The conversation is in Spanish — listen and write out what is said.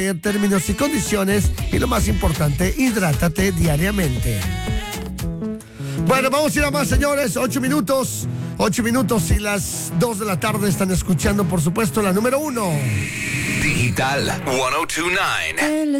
términos y condiciones. Y lo más importante, hidrátate diariamente. Bueno, vamos a ir a más, señores. 8 minutos. 8 minutos y las 2 de la tarde están escuchando, por supuesto, la número 1. Digital 1029.